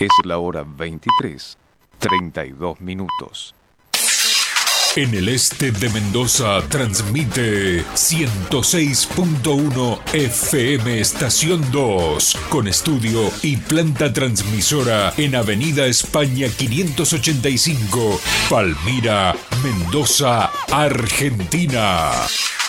Es la hora 23:32. En el este de Mendoza transmite 106.1 FM Estación 2, con estudio y planta transmisora en Avenida España 585, Palmira, Mendoza, Argentina.